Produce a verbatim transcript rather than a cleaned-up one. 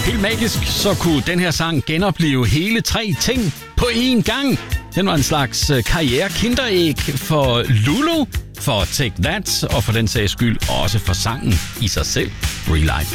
Helt magisk, så kunne den her sang genopleve hele tre ting på én gang. Den var en slags karriere-kinderæg for Lulu, for Take That, og for den sags skyld også for sangen i sig selv, Real Life.